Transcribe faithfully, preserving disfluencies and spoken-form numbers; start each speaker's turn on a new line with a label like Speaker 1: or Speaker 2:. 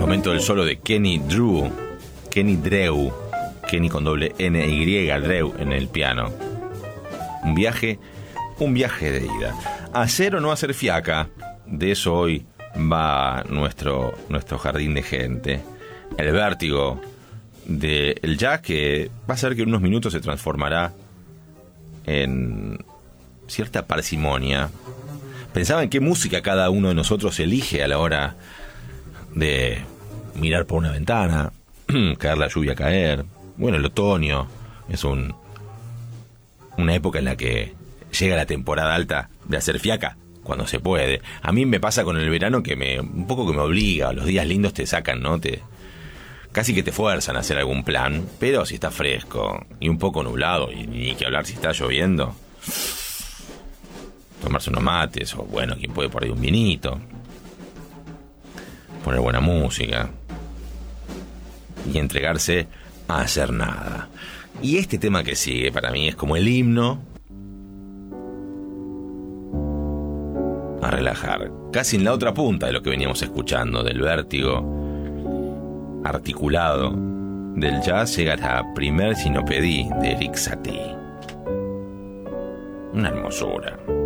Speaker 1: momento del solo de Kenny Drew, Kenny Drew, Kenny con doble N Y, Drew en el piano. Un viaje, un viaje de ida. Hacer o no hacer fiaca, de eso hoy va nuestro, nuestro jardín de gente. El vértigo del jazz que va a ser que en unos minutos se transformará en cierta parsimonia. Pensaba en qué música cada uno de nosotros elige a la hora de mirar por una ventana, caer la lluvia a caer. Bueno, el otoño es un una época en la que llega la temporada alta de hacer fiaca cuando se puede. A mí me pasa con el verano que me un poco que me obliga. Los días lindos te sacan, ¿no? Te casi que te fuerzan a hacer algún plan. Pero si está fresco y un poco nublado, y ni que hablar si está lloviendo, tomarse unos mates, o bueno, quien puede por ahí un vinito, poner buena música y entregarse a hacer nada. Y este tema que sigue para mí es como el himno a relajar, casi en la otra punta de lo que veníamos escuchando, del vértigo articulado del jazz, llega a Primer Sinopedí de Eric Satie. Una hermosura.